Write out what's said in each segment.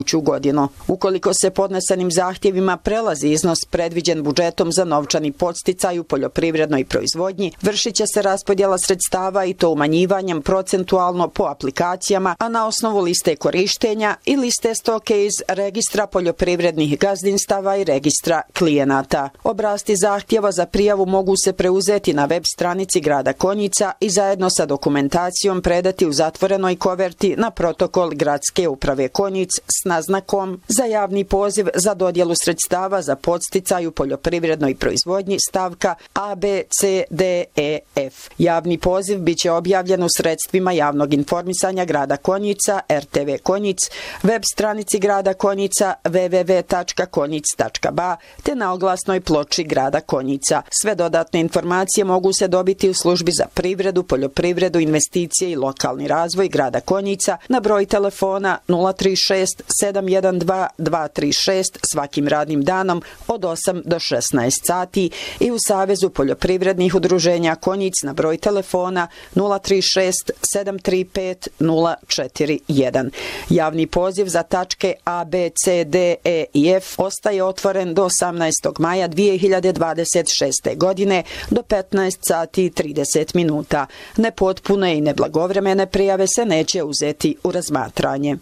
godinu. Ukoliko se podnesenim zahtjevima prelazi iznos predviđen budžetom za novčani podsticaj u poljoprivrednoj proizvodnji, vršit će se raspodjela sredstava i to umanjivanjem procentualno po aplikacijama, a na osnovu liste korištenja i liste stoke iz registra poljoprivrednih gazdinstava i registra klijenata. Obrasci zahtjeva za prijavu mogu se preuzeti na web stranici grada Konjica i zajedno sa dokumentacijom predati u zatvorenoj koverti na protokol Gradske uprave Konjic s naznakom za javni poziv za dodjelu sredstava za podsticaj u poljoprivrednoj proizvodnji stavka A, B, C, D, E, F. Javni poziv biće objavljen u sredstvima javnog informisanja grada Konjica, RTV Konjic, web stranici grada Konjica www.konjic.ba te na oglasnoj ploči grada Konjica. Sve dodatne informacije mogu se dobiti u službi za privredu, poljoprivredu, investicije i lokalni razvoj grada Konjica na broj telefona 036 712 236 svakim radnim danom od 8 do 16 sati i u Savezu poljoprivrednih udruženja Konjic na broj telefona 036 735 041. Javni poziv za tačke A, B, C, D, E i F ostaje otvoren do 18. maja 2026. godine do 15 sati i 30 minuta. Nepotpune i neblagovremene prijave se neće uzeti u razmatranje.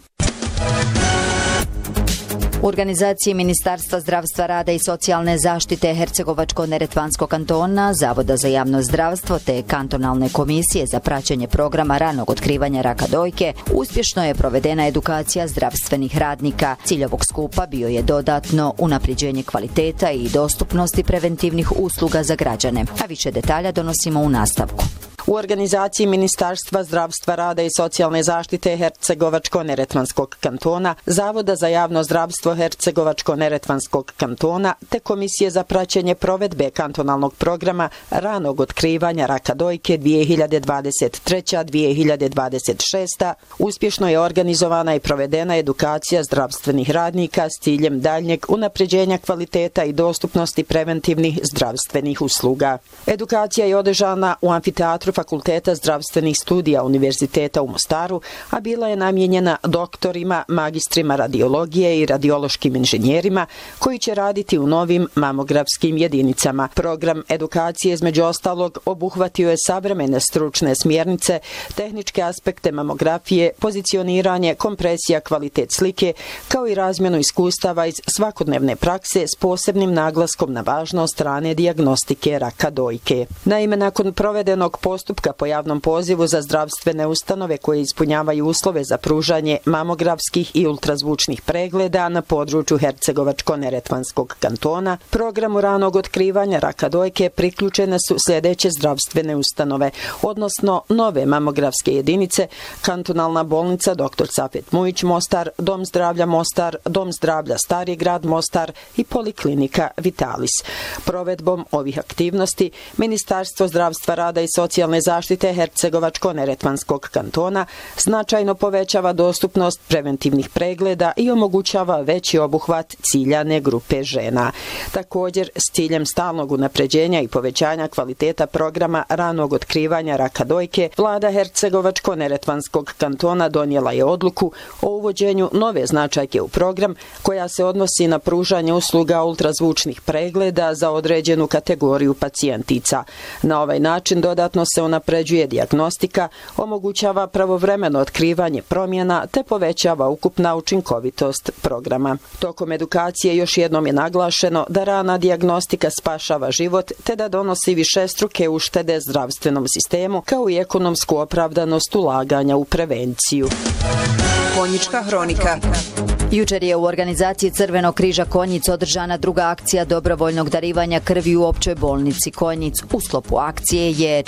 U organizaciji Ministarstva zdravstva, rada i socijalne zaštite Hercegovačko-neretvanskog kantona, Zavoda za javno zdravstvo te kantonalne komisije za praćenje programa ranog otkrivanja raka dojke, uspješno je provedena edukacija zdravstvenih radnika. Cilj ovog skupa bio je dodatno unapređenje kvaliteta i dostupnosti preventivnih usluga za građane. A više detalja donosimo u nastavku. U organizaciji Ministarstva zdravstva, rada i socijalne zaštite Hercegovačko-neretvanskog kantona, Zavoda za javno zdravstvo Hercegovačko-neretvanskog kantona te Komisije za praćenje provedbe kantonalnog programa ranog otkrivanja raka dojke 2023-2026 uspješno je organizovana i provedena edukacija zdravstvenih radnika s ciljem daljnjeg unapređenja kvaliteta i dostupnosti preventivnih zdravstvenih usluga. Edukacija je održana u amfiteatru Fakulteta zdravstvenih studija Univerziteta u Mostaru, a bila je namijenjena doktorima, magistrima radiologije i radiološkim inženjerima koji će raditi u novim mamografskim jedinicama. Program edukacije između ostalog obuhvatio je savremene stručne smjernice, tehničke aspekte mamografije, pozicioniranje, kompresija, kvalitet slike, kao i razmjenu iskustava iz svakodnevne prakse s posebnim naglaskom na važnost rane dijagnostike raka dojke. Naime, nakon provedenog postupka po javnom pozivu za zdravstvene ustanove koje ispunjavaju uslove za pružanje mamografskih i ultrazvučnih pregleda na području Hercegovačko-neretvanskog kantona, programu ranog otkrivanja raka dojke priključene su sljedeće zdravstvene ustanove, odnosno nove mamografske jedinice, kantonalna bolnica dr. Safet Mujić Mostar, Dom zdravlja Mostar, Dom zdravlja Stari grad Mostar i Poliklinika Vitalis. Provedbom ovih aktivnosti Ministarstvo zdravstva, rada i socijalne zaštite Hercegovačko-neretvanskog kantona značajno povećava dostupnost preventivnih pregleda i omogućava veći obuhvat ciljane grupe žena. Također, s ciljem stalnog unapređenja i povećanja kvaliteta programa ranog otkrivanja raka dojke, Vlada Hercegovačko-neretvanskog kantona donijela je odluku o uvođenju nove značajke u program koja se odnosi na pružanje usluga ultrazvučnih pregleda za određenu kategoriju pacijentica. Na ovaj način dodatno se unapređuje dijagnostika, omogućava pravovremeno otkrivanje promjena te povećava ukupna učinkovitost programa. Tokom edukacije još jednom je naglašeno da rana dijagnostika spašava život te da donosi višestruke uštede zdravstvenom sistemu kao i ekonomsku opravdanost ulaganja u prevenciju. Konjička hronika. Jučer je u organizaciji Crvenog križa Konjic održana druga akcija dobrovoljnog darivanja krvi u općoj bolnici Konjic. U sklopu akcije je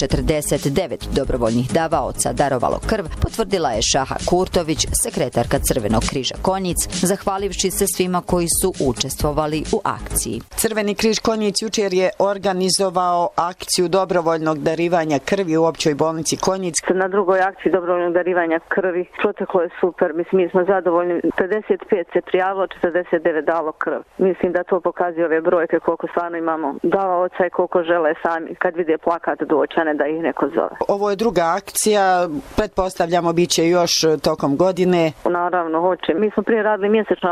49 dobrovoljnih davaoca darovalo krv, potvrdila je Šaha Kurtović, sekretarka Crvenog križa Konjic, zahvalivši se svima koji su učestvovali u akciji. Crveni križ Konjic jučer je organizovao akciju dobrovoljnog darivanja krvi u općoj bolnici Konjic. Na drugoj akciji dobrovoljnog darivanja krvi proteklo je super, mi smo zadovoljni. 55 se prijavilo, 49 dalo krv. Mislim da to pokazuje ove brojke koliko stvarno imamo davaoca i koliko žele sami kad vide plakat doći, a ne da ih neko zove. Ovo je druga akcija, pretpostavljamo bit će još tokom godine. Naravno, hoće. Mi smo prije radili mjesečno